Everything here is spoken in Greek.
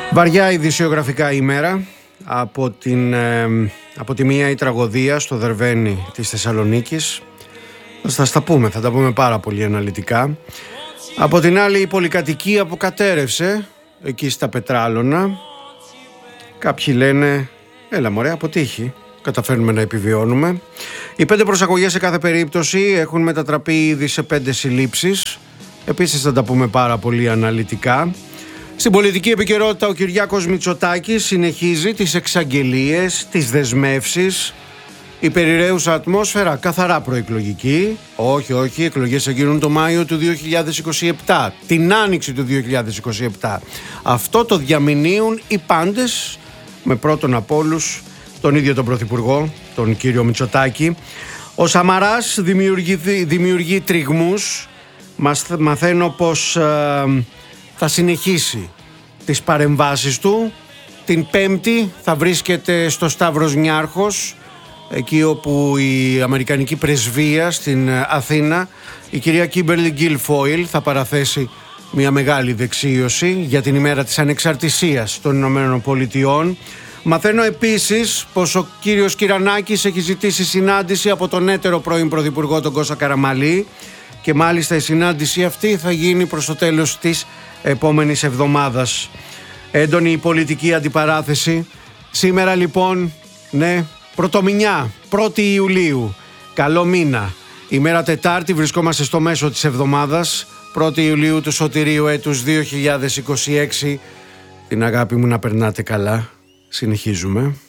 Βαριά ειδησιογραφικά ημέρα. Από τη μία η τραγωδία στο Δερβένι της Θεσσαλονίκης. Θα τα πούμε πάρα πολύ αναλυτικά. Από την άλλη η πολυκατοικία που κατέρευσε εκεί στα Πετράλωνα. Κάποιοι λένε έλα μωρέ, αποτύχει, καταφέρνουμε να επιβιώνουμε. Οι 5 προσαγωγές σε κάθε περίπτωση έχουν μετατραπεί ήδη σε 5 συλλήψεις. Επίσης θα τα πούμε πάρα πολύ αναλυτικά. Στην πολιτική επικαιρότητα ο Κυριάκος Μητσοτάκης συνεχίζει τις εξαγγελίες, τις δεσμεύσεις. Η περιραίουσα ατμόσφαιρα καθαρά προεκλογική. Όχι, εκλογές θα γίνουν το Μάιο του 2027, την άνοιξη του 2027. Αυτό το διαμηνύουν οι πάντες, με πρώτον από όλους τον ίδιο τον Πρωθυπουργό, τον κύριο Μητσοτάκη. Ο Σαμαράς δημιουργεί τριγμούς. Μαθαίνω πως θα συνεχίσει τις παρεμβάσεις του. Την Πέμπτη θα βρίσκεται στο Σταύρος Νιάρχος, εκεί όπου η Αμερικανική πρεσβεία στην Αθήνα, η κυρία Κίμπερλι Γκίλφοιλ, θα παραθέσει μια μεγάλη δεξίωση για την ημέρα της ανεξαρτησίας των Ηνωμένων Πολιτειών. Μαθαίνω επίσης πως ο κύριος Κυρανάκης έχει ζητήσει συνάντηση από τον έτερο πρώην Πρωθυπουργό τον Κώστα Καραμανλή και μάλιστα η συνάντηση αυτή θα γίνει προς το τέλος της επόμενης εβδομάδας. Έντονη η πολιτική αντιπαράθεση. Σήμερα λοιπόν, ναι, πρωτομηνιά, 1η Ιουλίου. Καλό μήνα. Ημέρα Τετάρτη, βρισκόμαστε στο μέσο της εβδομάδας. 1η Ιουλίου του Σωτηρίου έτους 2026. Την αγάπη μου να περνάτε καλά. Συνεχίζουμε.